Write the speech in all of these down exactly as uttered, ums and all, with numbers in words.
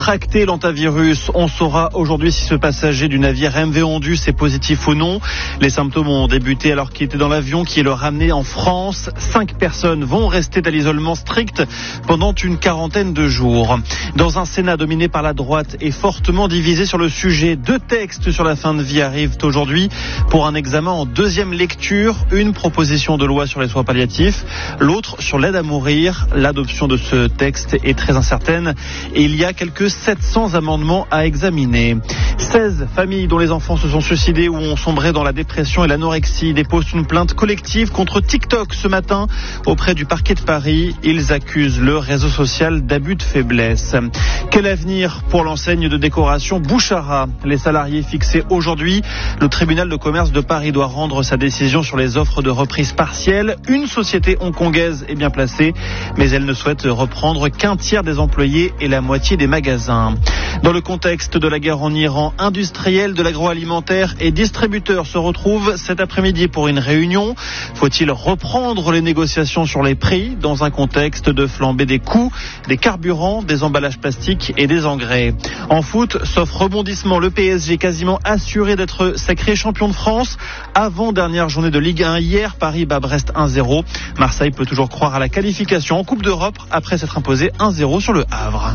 Tracté l'antivirus, on saura aujourd'hui si ce passager du navire M V Ondus est positif ou non. Les symptômes ont débuté alors qu'il était dans l'avion qui le ramenait en France. Cinq personnes vont rester à l'isolement strict pendant une quarantaine de jours. Dans un Sénat dominé par la droite et fortement divisé sur le sujet, deux textes sur la fin de vie arrivent aujourd'hui pour un examen en deuxième lecture. Une proposition de loi sur les soins palliatifs, l'autre sur l'aide à mourir. L'adoption de ce texte est très incertaine et il y a quelques sept cents amendements à examiner. seize familles dont les enfants se sont suicidés ou ont sombré dans la dépression et l'anorexie déposent une plainte collective contre TikTok ce matin auprès du parquet de Paris. Ils accusent le réseau social d'abus de faiblesse. Quel avenir pour l'enseigne de décoration Bouchara? Les salariés fixés aujourd'hui. Le tribunal de commerce de Paris doit rendre sa décision sur les offres de reprise partielle. Une société hongkongaise est bien placée, mais elle ne souhaite reprendre qu'un tiers des employés et la moitié des magasins. Dans le contexte de la guerre en Iran, industriels de l'agroalimentaire et distributeurs se retrouvent cet après-midi pour une réunion. Faut-il reprendre les négociations sur les prix dans un contexte de flambée des coûts, des carburants, des emballages plastiques et des engrais? En foot, sauf rebondissement, le P S G quasiment assuré d'être sacré champion de France. Avant-dernière journée de Ligue un hier, Paris bat Brest un zéro. Marseille peut toujours croire à la qualification en Coupe d'Europe après s'être imposé un zéro sur le Havre.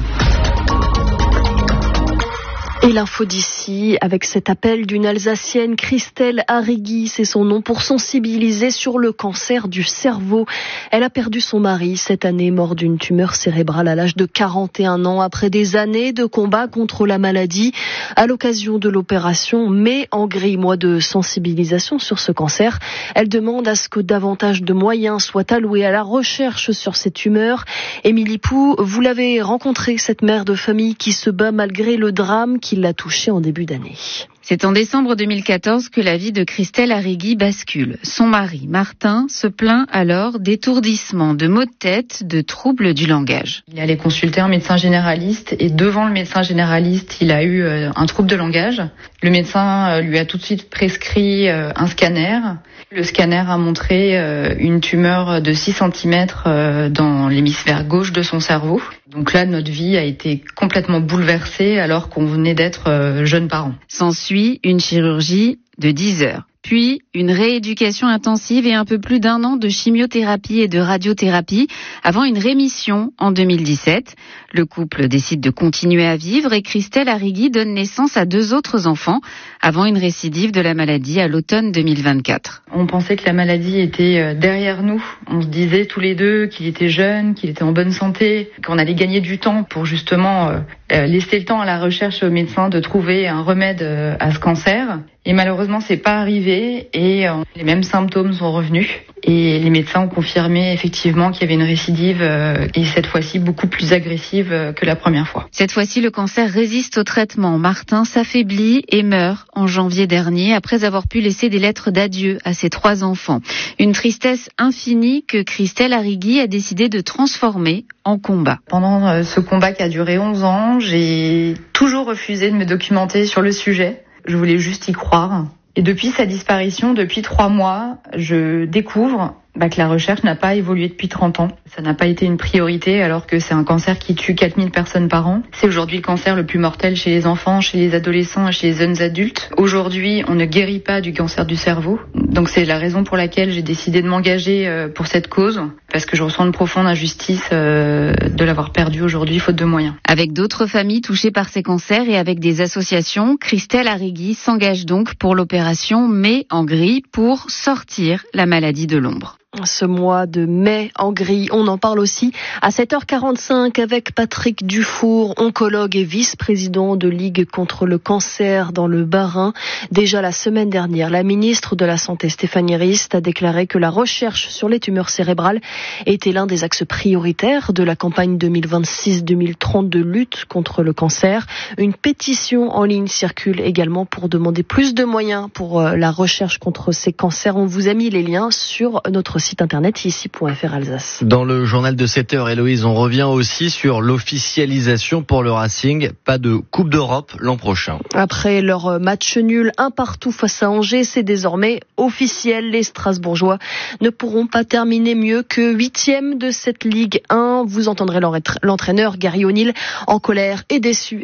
Et l'info d'ici, avec cet appel d'une Alsacienne, Christelle Arrigui, c'est son nom, pour sensibiliser sur le cancer du cerveau. Elle a perdu son mari cette année, mort d'une tumeur cérébrale à l'âge de quarante et un ans, après des années de combat contre la maladie. À l'occasion de l'opération Mai en gris, mois de sensibilisation sur ce cancer, elle demande à ce que davantage de moyens soient alloués à la recherche sur ces tumeurs. Émilie Pou, vous l'avez rencontrée, cette mère de famille qui se bat malgré le drame qui l'a touchée en début d'année. C'est en décembre deux mille quatorze que la vie de Christelle Arrigui bascule. Son mari, Martin, se plaint alors d'étourdissement, de maux de tête, de troubles du langage. Il est allé consulter un médecin généraliste et devant le médecin généraliste, il a eu un trouble de langage. Le médecin lui a tout de suite prescrit un scanner. Le scanner a montré une tumeur de six centimètres dans l'hémisphère gauche de son cerveau. Donc là, notre vie a été complètement bouleversée alors qu'on venait d'être jeunes parents. S'ensuit une chirurgie de dix heures. Puis une rééducation intensive et un peu plus d'un an de chimiothérapie et de radiothérapie avant une rémission en deux mille dix-sept. Le couple décide de continuer à vivre et Christelle Arrigui donne naissance à deux autres enfants avant une récidive de la maladie à l'automne deux mille vingt-quatre. On pensait que la maladie était derrière nous. On se disait tous les deux qu'il était jeune, qu'il était en bonne santé, qu'on allait gagner du temps pour justement laisser le temps à la recherche et aux médecins de trouver un remède à ce cancer. Et malheureusement, c'est pas arrivé et euh, les mêmes symptômes sont revenus. Et les médecins ont confirmé effectivement qu'il y avait une récidive euh, et cette fois-ci beaucoup plus agressive euh, que la première fois. Cette fois-ci, le cancer résiste au traitement. Martin s'affaiblit et meurt en janvier dernier après avoir pu laisser des lettres d'adieu à ses trois enfants. Une tristesse infinie que Christelle Arrigui a décidé de transformer en combat. Pendant euh, ce combat qui a duré onze ans, j'ai toujours refusé de me documenter sur le sujet. Je voulais juste y croire. Et depuis sa disparition, depuis trois mois, je découvre bah, que la recherche n'a pas évolué depuis trente ans. Ça n'a pas été une priorité alors que c'est un cancer qui tue quatre mille personnes par an. C'est aujourd'hui le cancer le plus mortel chez les enfants, chez les adolescents et chez les jeunes adultes. Aujourd'hui, on ne guérit pas du cancer du cerveau. Donc c'est la raison pour laquelle j'ai décidé de m'engager pour cette cause, parce que je ressens une profonde injustice de l'avoir perdu aujourd'hui faute de moyens. Avec d'autres familles touchées par ces cancers et avec des associations, Christelle Arrigui s'engage donc pour l'opération Mai en gris pour sortir la maladie de l'ombre. Ce mois de mai en gris, on en parle aussi à sept heures quarante-cinq avec Patrick Dufour, oncologue et vice-président de Ligue contre le cancer dans le Bas-Rhin. Déjà la semaine dernière, la ministre de la Santé Stéphanie Rist a déclaré que la recherche sur les tumeurs cérébrales était l'un des axes prioritaires de la campagne deux mille vingt-six deux mille trente de lutte contre le cancer. Une pétition en ligne circule également pour demander plus de moyens pour la recherche contre ces cancers. On vous a mis les liens sur notre site internet ici point f r Alsace. Dans le journal de sept heures, Héloïse, on revient aussi sur l'officialisation pour le Racing. Pas de Coupe d'Europe l'an prochain. Après leur match nul un partout face à Angers, c'est désormais officiel. Les Strasbourgeois ne pourront pas terminer mieux que huitième de cette Ligue un. Vous entendrez l'entraîneur Gary O'Neill en colère et déçu